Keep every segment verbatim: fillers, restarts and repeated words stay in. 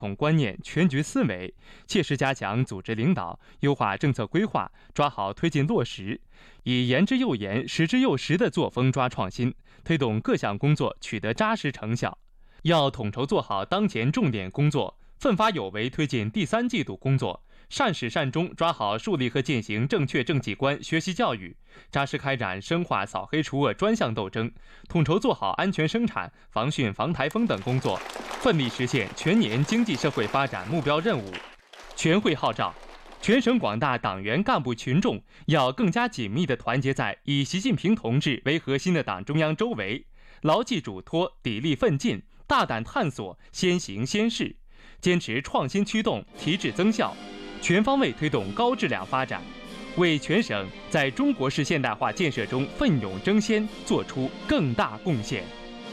统观念、全局思维，切实加强组织领导，优化政策规划，抓好推进落实，以言之又言、实之又实的作风抓创新，推动各项工作取得扎实成效。要统筹做好当前重点工作，奋发有为推进第三季度工作，善始善终抓好树立和践行正确政绩观学习教育，扎实开展深化扫黑除恶专项斗争，统筹做好安全生产、防汛防台风等工作，奋力实现全年经济社会发展目标任务。全会号召全省广大党员干部群众要更加紧密地团结在以习近平同志为核心的党中央周围，牢记嘱托，砥砺奋进，大胆探索，先行先试，坚持创新驱动、提质增效，全方位推动高质量发展，为全省在中国式现代化建设中奋勇争先做出更大贡献。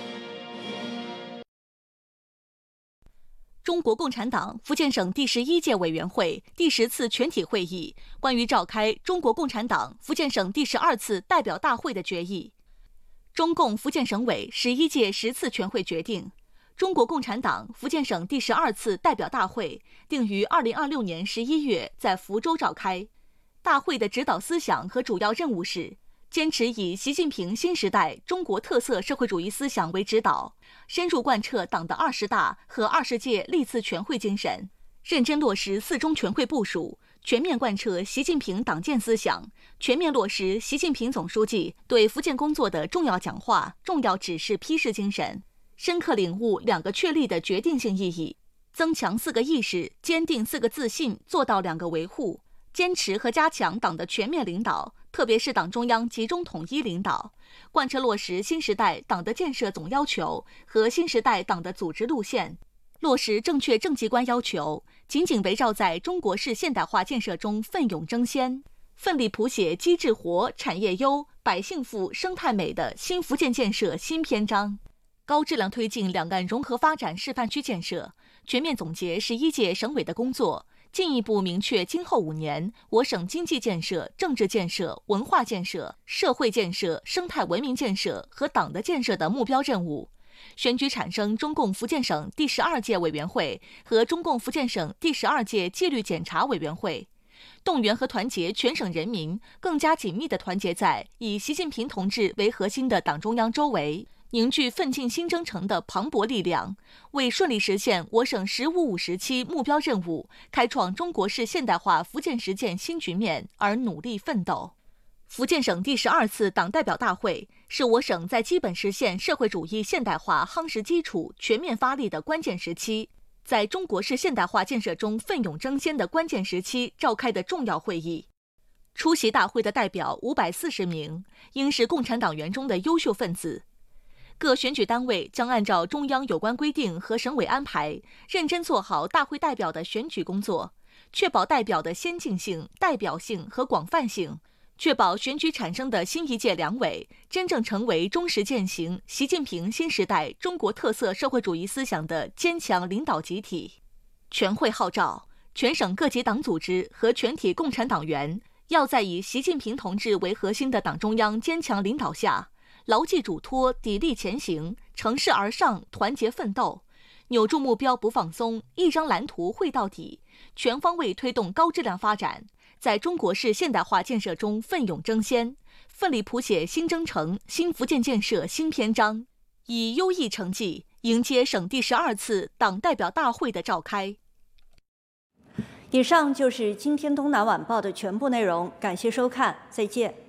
中国共产党福建省第十一届委员会第十次全体会议关于召开中国共产党福建省第十二次代表大会的决议。中共福建省委十一届十次全会决定，中国共产党福建省第十二次代表大会定于二零二六年十一月在福州召开。大会的指导思想和主要任务是：坚持以习近平新时代中国特色社会主义思想为指导，深入贯彻党的二十大和二十届历次全会精神，认真落实四中全会部署，全面贯彻习近平党建思想，全面落实习近平总书记对福建工作的重要讲话、重要指示批示精神，深刻领悟两个确立的决定性意义，增强四个意识，坚定四个自信，做到两个维护，坚持和加强党的全面领导，特别是党中央集中统一领导，贯彻落实新时代党的建设总要求和新时代党的组织路线，落实正确政绩观要求，紧紧围绕在中国式现代化建设中奋勇争先，奋力谱写机制活、产业优、百姓富、生态美的新福建建设新篇章，高质量推进两岸融合发展示范区建设，全面总结十一届省委的工作，进一步明确今后五年我省经济建设、政治建设、文化建设、社会建设、生态文明建设和党的建设的目标任务，选举产生中共福建省第十二届委员会和中共福建省第十二届纪律检查委员会，动员和团结全省人民更加紧密地团结在以习近平同志为核心的党中央周围，凝聚奋进新征程的磅礴力量，为顺利实现我省“十五五”时期目标任务，开创中国式现代化福建实践新局面而努力奋斗。福建省第十二次党代表大会是我省在基本实现社会主义现代化夯实基础、全面发力的关键时期，在中国式现代化建设中奋勇争先的关键时期召开的重要会议。出席大会的代表五百四十名，应是共产党员中的优秀分子。各选举单位将按照中央有关规定和省委安排，认真做好大会代表的选举工作，确保代表的先进性、代表性和广泛性，确保选举产生的新一届两委真正成为忠实践行习近平新时代中国特色社会主义思想的坚强领导集体。全会号召全省各级党组织和全体共产党员，要在以习近平同志为核心的党中央坚强领导下，牢记嘱托，砥砺前行，乘势而上，团结奋斗，扭住目标不放松，一张蓝图绘到底，全方位推动高质量发展，在中国式现代化建设中奋勇争先，奋力谱写新征程、新福建建设新篇章，以优异成绩迎接省第十二次党代表大会的召开。 以上就是今天东南晚报的全部内容，感谢收看，再见。